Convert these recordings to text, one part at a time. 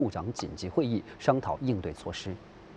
部长紧急会议，商讨应对措施。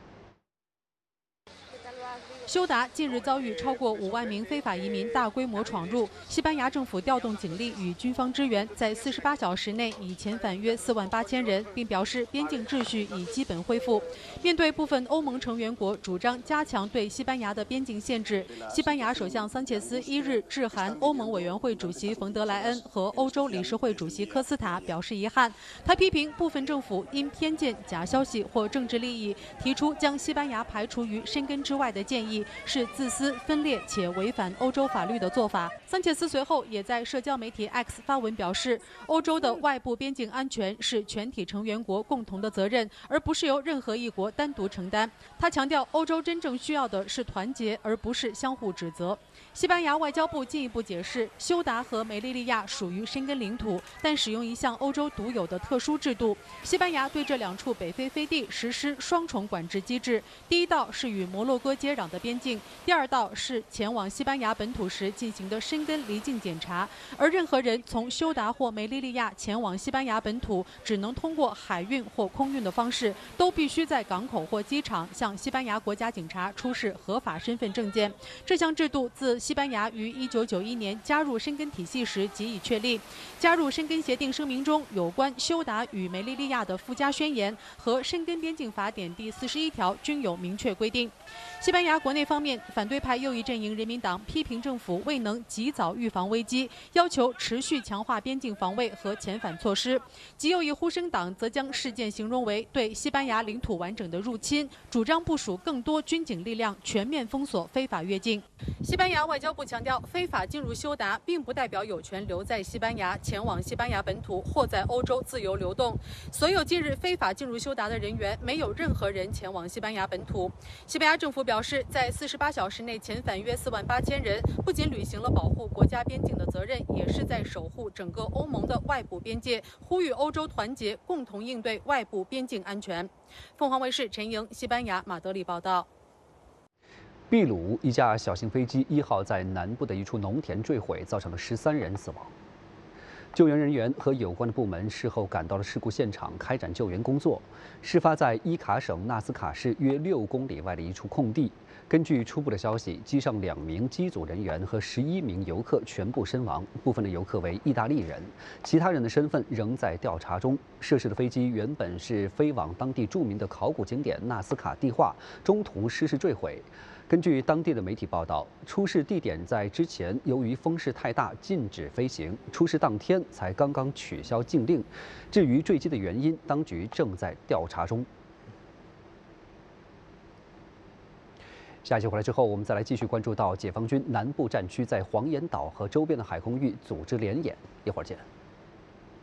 休达近日遭遇超过5万名非法移民大规模闯入，西班牙政府调动警力与军方支援，在48小时内已遣返约4万8千人，并表示边境秩序已基本恢复。面对部分欧盟成员国主张加强对西班牙的边境限制，西班牙首相桑切斯1日致函欧盟委员会主席冯德莱恩和欧洲理事会主席科斯塔，表示遗憾。他批评部分政府因偏见、假消息或政治利益，提出将西班牙排除于申根之外的建议。 是自私、分裂且违反欧洲法律的做法。桑切斯随后也在社交媒体 X 发文表示，欧洲的外部边境安全是全体成员国共同的责任，而不是由任何一国单独承担。他强调，欧洲真正需要的是团结，而不是相互指责。西班牙外交部进一步解释，休达和梅利利亚属于申根领土，但使用一项欧洲独有的特殊制度。西班牙对这2处北非飞地实施双重管制机制，第一道是与摩洛哥接壤的边境。 第2道是前往西班牙本土时进行的申根离境检查，而任何人从休达或梅利利亚前往西班牙本土，只能通过海运或空运的方式，都必须在港口或机场向西班牙国家警察出示合法身份证件。这项制度自西班牙于1991年加入申根体系时即已确立。加入申根协定声明中有关休达与梅利利亚的附加宣言和申根边境法典第41条均有明确规定。西班牙国内方面，反对派右翼阵营人民党批评政府未能及早预防危机，要求持续强化边境防卫和遣返措施。极右翼呼声党则将事件形容为对西班牙领土完整的入侵，主张部署更多军警力量，全面封锁非法越境。西班牙外交部强调，非法进入休达并不代表有权留在西班牙，前往西班牙本土或在欧洲自由流动。所有近日非法进入休达的人员，没有任何人前往西班牙本土。西班牙政府表示，在48小时内遣返约4万8千人，不仅履行了保护国家边境的责任，也是在守护整个欧盟的外部边界，呼吁欧洲团结，共同应对外部边境安全。凤凰卫视陈莹，西班牙马德里报道。 秘鲁一架小型飞机1号在南部的一处农田坠毁，造成了13人死亡。救援人员和有关的部门事后赶到了事故现场，开展救援工作。事发在伊卡省纳斯卡市约6公里外的一处空地。根据初步的消息，机上2名机组人员和11名游客全部身亡，部分的游客为意大利人，其他人的身份仍在调查中。涉事的飞机原本是飞往当地著名的考古景点纳斯卡地化，中途失事坠毁。 根据当地的媒体报道，出事地点在之前由于风势太大禁止飞行，出事当天才刚刚取消禁令。至于坠机的原因，当局正在调查中。下一期回来之后，我们再来继续关注到解放军南部战区在黄岩岛和周边的海空域组织联演，一会儿见。